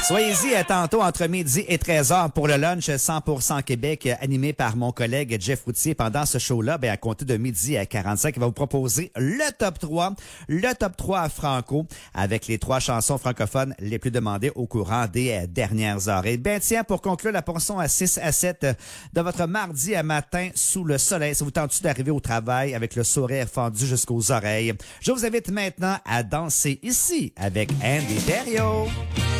Soyez-y tantôt entre midi et 13h pour le lunch 100% Québec animé par mon collègue Jeff Routier. Pendant ce show-là, à compter de midi à 45, il va vous proposer le top 3 à Franco avec les 3 chansons francophones les plus demandées au courant des dernières heures. Et tiens, pour conclure la portion à 6 à 7 de votre mardi à matin sous le soleil, ça vous tente d'arriver au travail avec le sourire fendu jusqu'aux oreilles. Je vous invite maintenant à danser ici avec Andy Thériault.